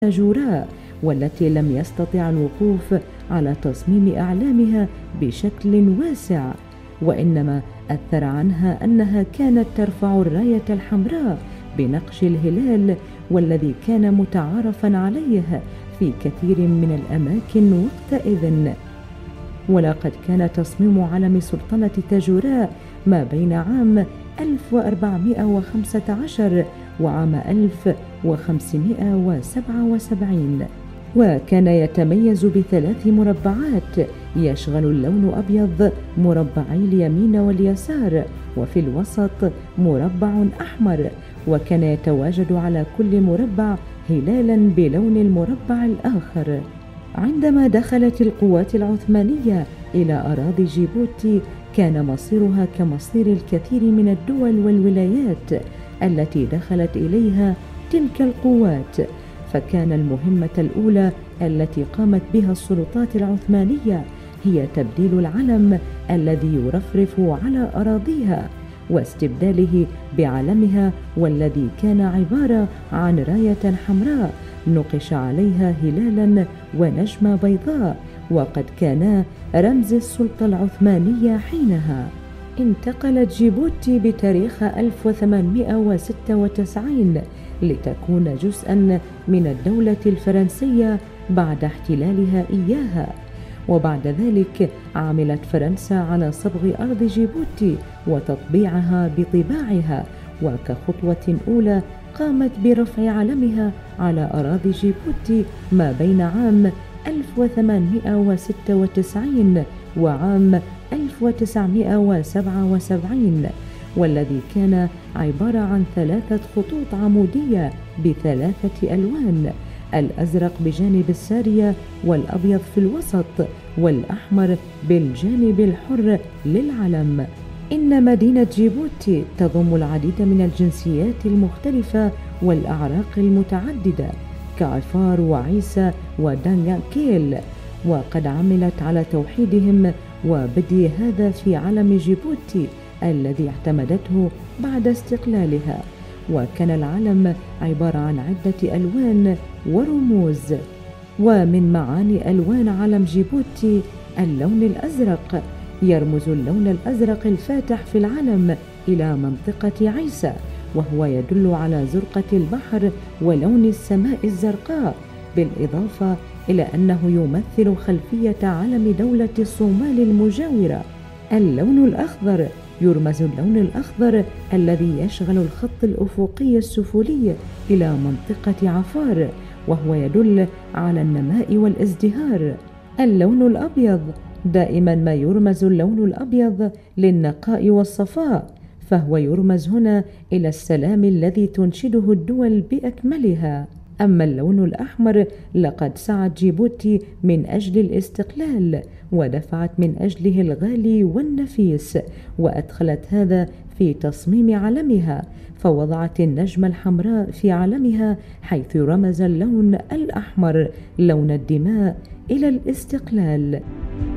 تاجوراء، والتي لم يستطع الوقوف على تصميم أعلامها بشكل واسع، وإنما أثر عنها أنها كانت ترفع الراية الحمراء بنقش الهلال، والذي كان متعارفا عليه في كثير من الأماكن وقتئذ. ولقد كان تصميم علم سلطنة تاجوراء ما بين عام 1415 وعام 1577، وكان يتميز ب3 مربعات يشغل اللون أبيض مربعي اليمين واليسار، وفي الوسط مربع أحمر، وكان يتواجد على كل مربع هلالا بلون المربع الآخر. عندما دخلت القوات العثمانية إلى أراضي جيبوتي كان مصيرها كمصير الكثير من الدول والولايات التي دخلت إليها تلك القوات، فكان المهمة الأولى التي قامت بها السلطات العثمانية هي تبديل العلم الذي يرفرف على أراضيها واستبداله بعلمها، والذي كان عبارة عن راية حمراء نقش عليها هلالا ونجمة بيضاء، وقد كانا رمز السلطة العثمانية حينها. انتقلت جيبوتي بتاريخ 1896 لتكون جزءا من الدولة الفرنسية بعد احتلالها إياها، وبعد ذلك عملت فرنسا على صبغ أرض جيبوتي وتطبيعها بطباعها، وكخطوة أولى قامت برفع علمها على أراضي جيبوتي ما بين عام 1896 وعام 1977، والذي كان عبارة عن 3 خطوط عمودية ب3 ألوان: الأزرق بجانب السارية، والأبيض في الوسط، والأحمر بالجانب الحر للعلم. إن مدينة جيبوتي تضم العديد من الجنسيات المختلفة والأعراق المتعددة كعفار وعيسى ودانياكيل، وقد عملت على توحيدهم وبدء هذا في علم جيبوتي الذي اعتمدته بعد استقلالها. وكان العلم عبارة عن عدة ألوان ورموز، ومن معاني ألوان علم جيبوتي اللون الأزرق، يرمز اللون الأزرق الفاتح في العلم إلى منطقة عيسى، وهو يدل على زرقة البحر ولون السماء الزرقاء، بالإضافة إلى أنه يمثل خلفية علم دولة الصومال المجاورة. اللون الأخضر يرمز اللون الأخضر الذي يشغل الخط الأفقي السفلي إلى منطقة عفار، وهو يدل على النماء والازدهار. اللون الأبيض دائما ما يرمز اللون الأبيض للنقاء والصفاء، فهو يرمز هنا إلى السلام الذي تنشده الدول بأكملها. أما اللون الأحمر لقد سعت جيبوتي من أجل الاستقلال ودفعت من أجله الغالي والنفيس، وأدخلت هذا في تصميم علمها، فوضعت النجمة الحمراء في علمها، حيث رمز اللون الأحمر لون الدماء إلى الاستقلال.